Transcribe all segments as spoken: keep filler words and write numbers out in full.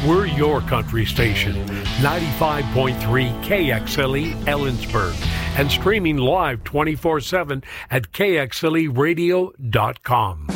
We're your country station, ninety-five point three K X L E Ellensburg, and streaming live twenty-four seven at K X L E radio dot com.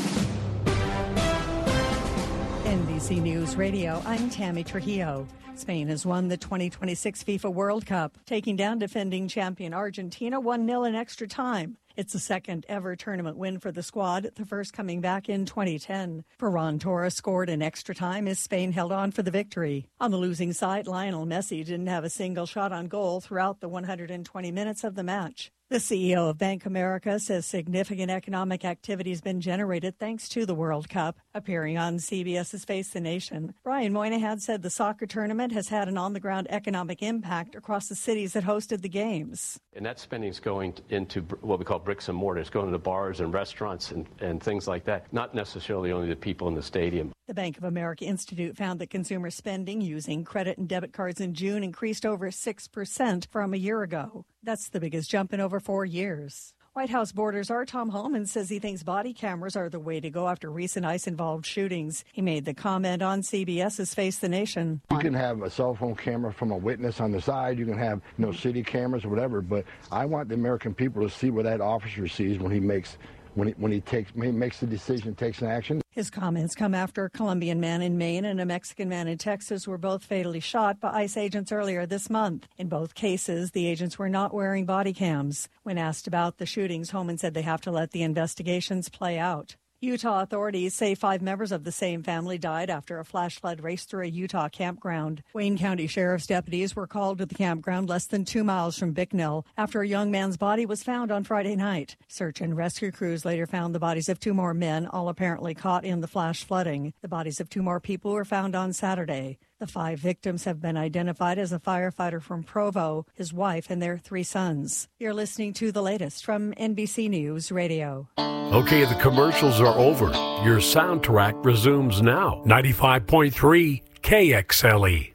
N B C News Radio, I'm Tammy Trujillo. Spain has won the twenty twenty-six FIFA World Cup, taking down defending champion Argentina one nil in extra time. It's the second ever tournament win for the squad, the first coming back in twenty ten. Ferran Torres scored in extra time as Spain held on for the victory. On the losing side, Lionel Messi didn't have a single shot on goal throughout the one hundred twenty minutes of the match. The C E O of Bank of America says significant economic activity has been generated thanks to the World Cup. Appearing on CBS's Face the Nation, Brian Moynihan said the soccer tournament has had an on-the-ground economic impact across the cities that hosted the games. And that spending is going into what we call bricks and mortar. It's going to bars and restaurants and, and things like that, not necessarily only the people in the stadium. The Bank of America Institute found that consumer spending using credit and debit cards in June increased over six percent from a year ago. That's the biggest jump in over four years. White House Borders Are Tom Homan says he thinks body cameras are the way to go after recent ICE-involved shootings. He made the comment on CBS's Face the Nation. You can have a cell phone camera from a witness on the side. You can have, you know, city cameras or whatever. But I want the American people to see what that officer sees when he makes when he, when he takes when he makes the decision, takes an action. His comments come after a Colombian man in Maine and a Mexican man in Texas were both fatally shot by ICE agents earlier this month. In both cases, the agents were not wearing body cams. When asked about the shootings, Homan said they have to let the investigations play out. Utah authorities say five members of the same family died after a flash flood raced through a Utah campground. Wayne County Sheriff's deputies were called to the campground less than two miles from Bicknell after a young man's body was found on Friday night. Search and rescue crews later found the bodies of two more men, all apparently caught in the flash flooding. The bodies of two more people were found on Saturday. The five victims have been identified as a firefighter from Provo, his wife, and their three sons. You're listening to the latest from N B C News Radio. Okay, the commercials are over. Your soundtrack resumes now. ninety-five point three K X L E.